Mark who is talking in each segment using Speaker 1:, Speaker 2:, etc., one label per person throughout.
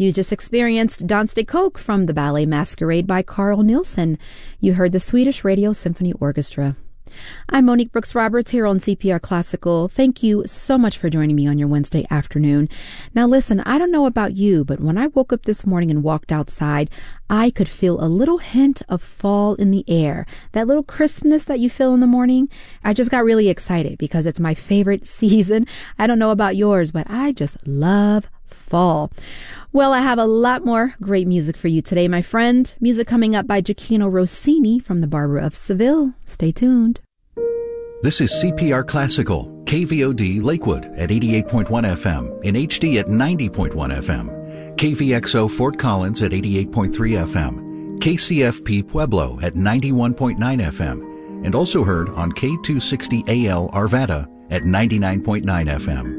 Speaker 1: You just experienced Danse des Coqs from the ballet Masquerade by Carl Nielsen. You heard the Swedish Radio Symphony Orchestra. I'm Monique Brooks Roberts here on CPR Classical. Thank you so much for joining me on your Wednesday afternoon. Now listen, I don't know about you, but when I woke up this morning and walked outside, I could feel a little hint of fall in the air. That little crispness that you feel in the morning. I just got really excited because it's my favorite season. I don't know about yours, but I just love fall. Well, I have a lot more great music for you today, my friend. Music coming up by Gioacchino Rossini from the Barber of Seville. Stay tuned.
Speaker 2: This is CPR Classical, KVOD Lakewood at 88.1 FM, in HD at 90.1 FM, KVXO Fort Collins at 88.3 FM, KCFP Pueblo at 91.9 FM, and also heard on K260AL Arvada at 99.9 FM.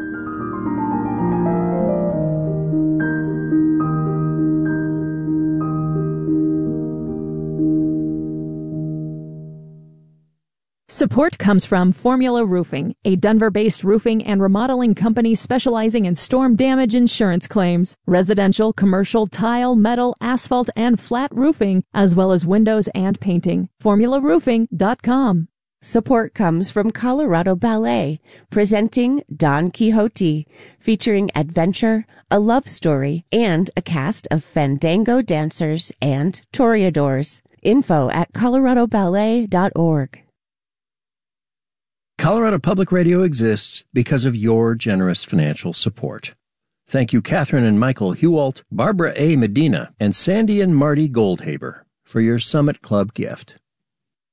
Speaker 3: Support comes from Formula Roofing, a Denver-based roofing and remodeling company specializing in storm damage insurance claims, residential, commercial, tile, metal, asphalt, and flat roofing, as well as windows and painting. FormulaRoofing.com.
Speaker 4: Support comes from Colorado Ballet, presenting Don Quixote, featuring adventure, a love story, and a cast of fandango dancers and toreadors. Info at coloradoballet.org.
Speaker 5: Colorado Public Radio exists because of your generous financial support. Thank you, Catherine and Michael Hewalt, Barbara A. Medina, and Sandy and Marty Goldhaber for your Summit Club gift.